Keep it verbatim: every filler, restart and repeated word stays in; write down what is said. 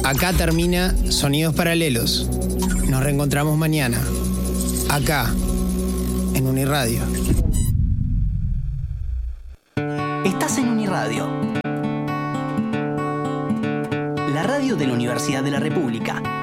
Acá termina Sonidos Paralelos. Nos reencontramos mañana, acá, en Uniradio. Estás en Uniradio, la radio de la Universidad de la República.